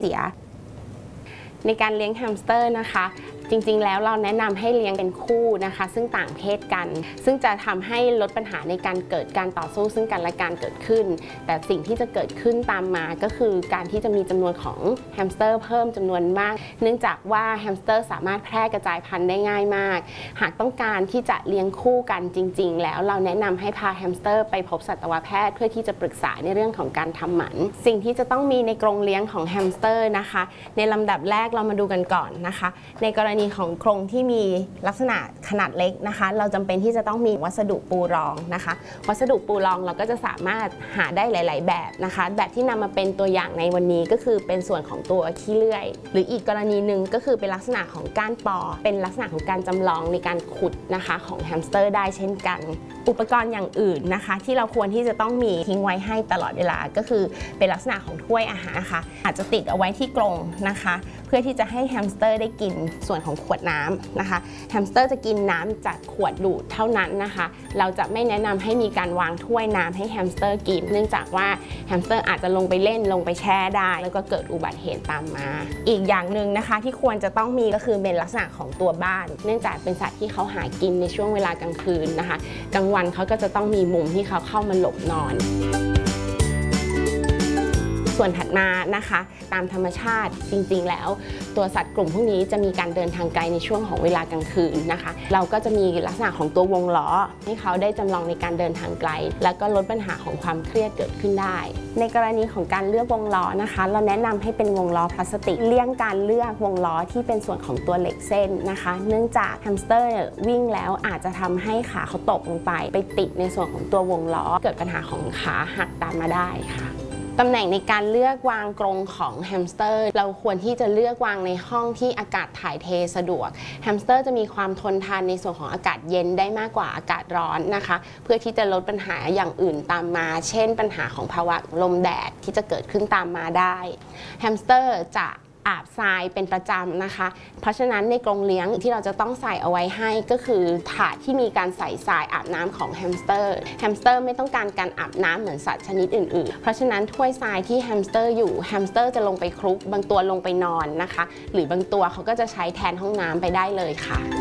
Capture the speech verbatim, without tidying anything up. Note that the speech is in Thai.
เสียในการเลี้ยงแฮมสเตอร์นะคะจริงๆแล้วเราแนะนำให้เลี้ยงเป็นคู่นะคะซึ่งต่างเพศกันซึ่งจะทำให้ลดปัญหาในการเกิดการต่อสู้ซึ่งกันและกันเกิดขึ้นแต่สิ่งที่จะเกิดขึ้นตามมาก็คือการที่จะมีจำนวนของแฮมสเตอร์เพิ่มจำนวนมากเนื่องจากว่าแฮมสเตอร์สามารถแพร่กระจายพันธุ์ได้ง่ายมากหากต้องการที่จะเลี้ยงคู่กันจริงๆแล้วเราแนะนำให้พาแฮมสเตอร์ไปพบสัตวแพทย์เพื่อที่จะปรึกษาในเรื่องของการทำหมันสิ่งที่จะต้องมีในกรงเลี้ยงของแฮมสเตอร์นะคะในลำดับแรกเรามาดูกันก่อนนะคะในกรณีของกรงที่มีลักษณะขนาดเล็กนะคะเราจำเป็นที่จะต้องมีวัสดุปูรองนะคะวัสดุปูรองเราก็จะสามารถหาได้หลายๆแบบนะคะแบบที่นำมาเป็นตัวอย่างในวันนี้ก็คือเป็นส่วนของตัวขี้เลื่อยหรืออีกกรณีหนึ่งก็คือเป็นลักษณะของก้านปอเป็นลักษณะของการจำลองในการขุดนะคะของแฮมสเตอร์ได้เช่นกันอุปกรณ์อย่างอื่นนะคะที่เราควรที่จะต้องมีทิ้งไว้ให้ตลอดเวลาก็คือเป็นลักษณะของถ้วยอาหารนะคะอาจจะติดเอาไว้ที่กรงนะคะเพื่อที่จะให้แฮมสเตอร์ได้กินส่วนของขวดน้ำนะคะแฮมสเตอร์จะกินน้ำจากขวดดูดเท่านั้นนะคะเราจะไม่แนะนำให้มีการวางถ้วยน้ำให้แฮมสเตอร์กินเนื่องจากว่าแฮมสเตอร์อาจจะลงไปเล่นลงไปแช่ได้แล้วก็เกิดอุบัติเหตุตามมาอีกอย่างหนึ่งนะคะที่ควรจะต้องมีก็คือเป็นลักษณะของตัวบ้านเนื่องจากเป็นสัตว์ที่เขาหากินในช่วงเวลากลางคืนนะคะกลางวันเขาก็จะต้องมีมุมที่เขาเข้ามาหลบนอนส่วนถัดมานะคะตามธรรมชาติจริงๆแล้วตัวสัตว์กลุ่มพวกนี้จะมีการเดินทางไกลในช่วงของเวลากลางคืนนะคะเราก็จะมีลักษณะของตัววงล้อให้เขาได้จำลองในการเดินทางไกลแล้วก็ลดปัญหาของความเครียดเกิดขึ้นได้ในกรณีของการเลือกวงล้อนะคะเราแนะนำให้เป็นวงล้อพลาสติกเลี่ยงการเลือกวงล้อที่เป็นส่วนของตัวเหล็กเส้นนะคะเนื่องจากแฮมสเตอร์วิ่งแล้วอาจจะทำให้ขาเขาตกลงไปไปติดในส่วนของตัววงล้อเกิดปัญหาของขาหักตามมาได้ค่ะตำแหน่งในการเลือกวางกรงของแฮมสเตอร์เราควรที่จะเลือกวางในห้องที่อากาศถ่ายเทสะดวกแฮมสเตอร์จะมีความทนทานในส่วนของอากาศเย็นได้มากกว่าอากาศร้อนนะคะเพื่อที่จะลดปัญหาอย่างอื่นตามมาเช่นปัญหาของภาวะลมแดดที่จะเกิดขึ้นตามมาได้แฮมสเตอร์จะอาบทรายเป็นประจำนะคะเพราะฉะนั้นในกรงเลี้ยงที่เราจะต้องใส่เอาไว้ให้ก็คือถาดที่มีการใส่ทรายอาบน้ำของแฮมสเตอร์แฮมสเตอร์ไม่ต้องการการอาบน้ำเหมือนสัตว์ชนิดอื่นๆเพราะฉะนั้นถ้วยทรายที่แฮมสเตอร์อยู่แฮมสเตอร์จะลงไปคลุกบางตัวลงไปนอนนะคะหรือบางตัวเขาก็จะใช้แทนห้องน้ำไปได้เลยค่ะ